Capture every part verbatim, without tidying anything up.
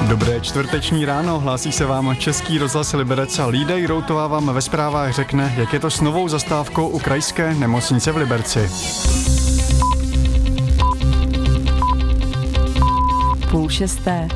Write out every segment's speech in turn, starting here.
Dobré čtvrteční ráno, hlásí se vám Český rozhlas Liberec a Lída Jiroutová vám ve zprávách řekne, jak je to s novou zastávkou u krajské nemocnice v Liberci. Půl šesté.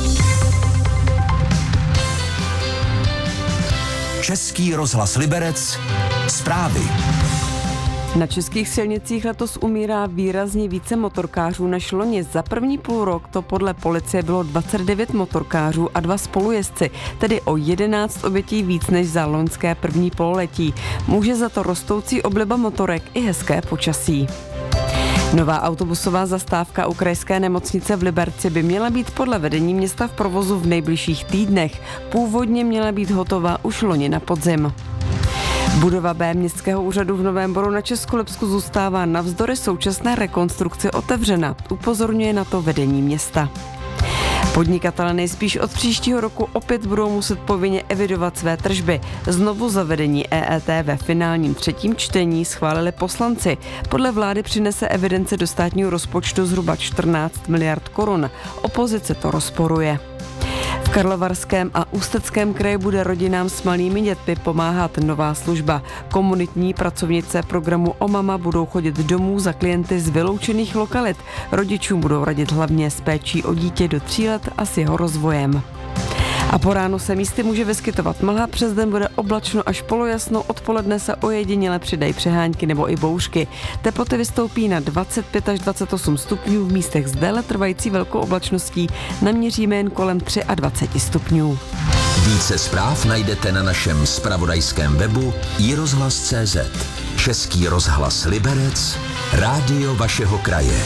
Český rozhlas Liberec, zprávy. Na českých silnicích letos umírá výrazně více motorkářů než loni. Za první půl rok to podle policie bylo dvacet devět motorkářů a dva spolujezdci, tedy o jedenáct obětí víc než za loňské první pololetí. Může za to rostoucí obliba motorek i hezké počasí. Nová autobusová zastávka u krajské nemocnice v Liberci by měla být podle vedení města v provozu v nejbližších týdnech. Původně měla být hotová už loni na podzim. Budova B městského úřadu v Novém Boru na Českolipsku zůstává navzdory současné rekonstrukci otevřena, upozorňuje na to vedení města. Podnikatelé nejspíš od příštího roku opět budou muset povinně evidovat své tržby. Znovu zavedení E E T ve finálním třetím čtení schválili poslanci. Podle vlády přinese evidence do státního rozpočtu zhruba čtrnáct miliard korun. Opozice to rozporuje. V Karlovarském a Ústeckém kraji bude rodinám s malými dětmi pomáhat nová služba. Komunitní pracovnice programu O Mama budou chodit domů za klienty z vyloučených lokalit. Rodičům budou radit hlavně s péčí o dítě do tří let a s jeho rozvojem. A po ránu se místy může vyskytovat mlha, přes den bude oblačno až polojasno, odpoledne se ojediněle přidají přehánky nebo i bouřky. Teploty vystoupí na dvacet pět až dvacet osm stupňů, v místech s déle trvající velkou oblačností naměříme jen kolem dvacet tři stupňů. Více zpráv najdete na našem zpravodajském webu i rozhlas tečka cé zet. Český rozhlas Liberec, rádio vašeho kraje.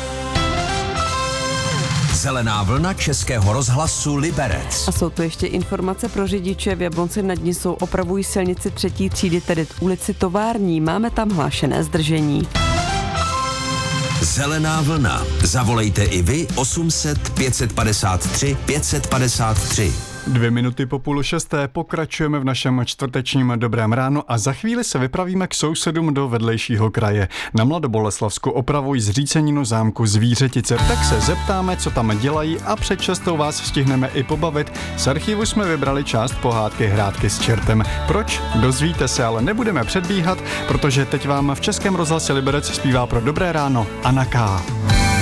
Zelená vlna Českého rozhlasu Liberec. A jsou tu ještě informace pro řidiče. V Jablonci nad Nisou opravují silnici třetí třídy, tedy ulici Tovární. Máme tam hlášené zdržení. Zelená vlna. Zavolejte i vy osm set pět set padesát tři pět set padesát tři. Dvě minuty po půl šesté pokračujeme v našem čtvrtečním dobrém ránu a za chvíli se vypravíme k sousedům do vedlejšího kraje. Na Mladoboleslavsku opravují zříceninu zámku Zvířetice, tak se zeptáme, co tam dělají a před šestou vás stihneme i pobavit. Z archivu jsme vybrali část pohádky Hrátky s čertem. Proč? Dozvíte se, ale nebudeme předbíhat, protože teď vám v Českém rozhlase Liberec zpívá pro dobré ráno Anna K.